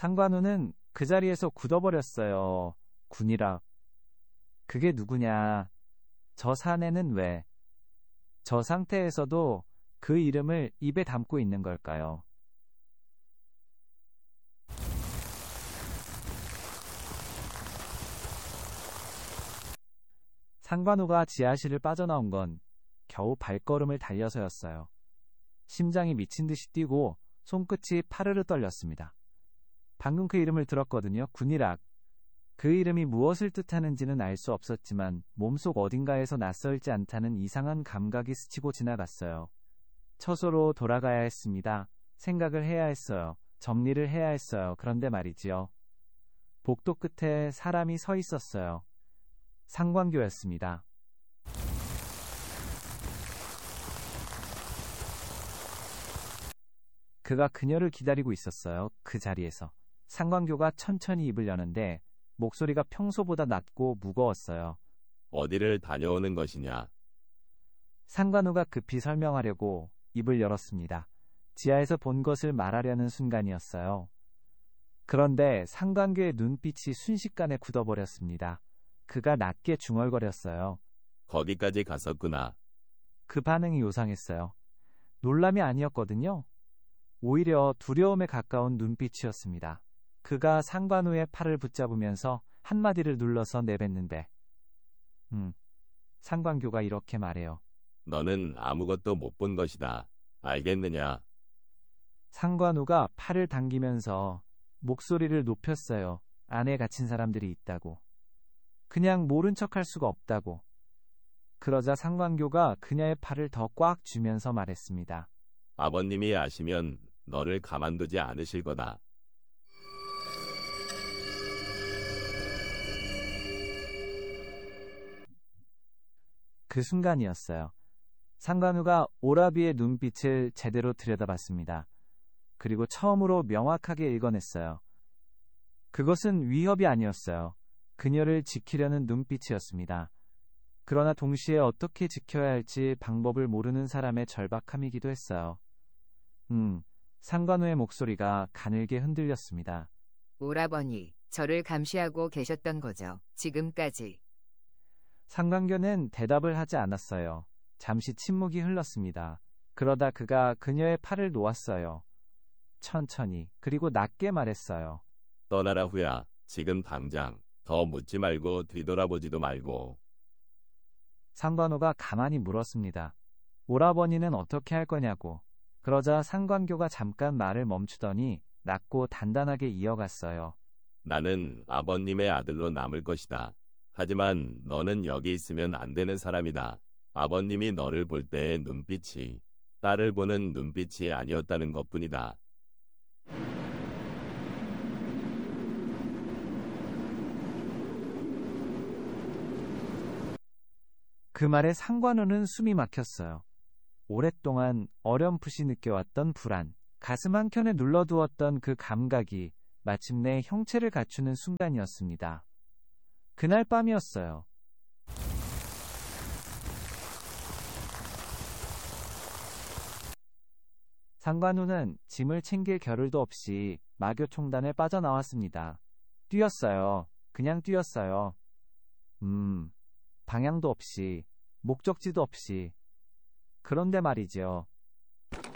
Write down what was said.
상관우는 그 자리에서 굳어버렸어요. 군이라. 그게 누구냐? 저 사내는 왜? 저 상태에서도 그 이름을 입에 담고 있는 걸까요? 상관우가 지하실을 빠져나온 건 겨우 발걸음을 달려서였어요. 심장이 미친 듯이 뛰고 손끝이 파르르 떨렸습니다. 방금 그 이름을 들었거든요. 군이락. 그 이름이 무엇을 뜻하는지는 알 수 없었지만 몸속 어딘가에서 낯설지 않다는 이상한 감각이 스치고 지나갔어요. 처소로 돌아가야 했습니다. 생각을 해야 했어요. 정리를 해야 했어요. 그런데 말이지요. 복도 끝에 사람이 서 있었어요. 상관교였습니다. 그가 그녀를 기다리고 있었어요. 그 자리에서. 상관교가 천천히 입을 여는데 목소리가 평소보다 낮고 무거웠어요. 어디를 다녀오는 것이냐? 상관우가 급히 설명하려고 입을 열었습니다. 지하에서 본 것을 말하려는 순간이었어요. 그런데 상관교의 눈빛이 순식간에 굳어버렸습니다. 그가 낮게 중얼거렸어요. 거기까지 갔었구나. 그 반응이 요상했어요. 놀람이 아니었거든요. 오히려 두려움에 가까운 눈빛이었습니다. 그가 상관우의 팔을 붙잡으면서 한마디를 눌러서 내뱉는데 상관교가 이렇게 말해요. 너는 아무것도 못 본 것이다. 알겠느냐? 상관우가 팔을 당기면서 목소리를 높였어요. 안에 갇힌 사람들이 있다고. 그냥 모른 척할 수가 없다고. 그러자 상관교가 그녀의 팔을 더 꽉 쥐면서 말했습니다. 아버님이 아시면 너를 가만두지 않으실 거다. 그 순간이었어요. 상관우가 오라비의 눈빛을 제대로 들여다봤습니다. 그리고 처음으로 명확하게 읽어냈어요. 그것은 위협이 아니었어요. 그녀를 지키려는 눈빛이었습니다. 그러나 동시에 어떻게 지켜야 할지 방법을 모르는 사람의 절박함이기도 했어요. 상관우의 목소리가 가늘게 흔들렸습니다. 오라버니, 저를 감시하고 계셨던 거죠. 지금까지. 상관교는 대답을 하지 않았어요. 잠시 침묵이 흘렀습니다. 그러다 그가 그녀의 팔을 놓았어요. 천천히, 그리고 낮게 말했어요. 떠나라 후야. 지금 당장. 더 묻지 말고 뒤돌아보지도 말고. 상관우가 가만히 물었습니다. 오라버니는 어떻게 할 거냐고. 그러자 상관교가 잠깐 말을 멈추더니 낮고 단단하게 이어갔어요. 나는 아버님의 아들로 남을 것이다. 하지만 너는 여기 있으면 안 되는 사람이다. 아버님이 너를 볼 때의 눈빛이 딸을 보는 눈빛이 아니었다는 것뿐이다. 그 말에 상관우는 숨이 막혔어요. 오랫동안 어렴풋이 느껴왔던 불안, 가슴 한켠에 눌러두었던 그 감각이 마침내 형체를 갖추는 순간이었습니다. 그날 밤이었어요. 상관우는 짐을 챙길 겨를도 없이 마교총단에 빠져나왔습니다. 뛰었어요. 그냥 뛰었어요. 방향도 없이, 목적지도 없이. 그런데 말이죠.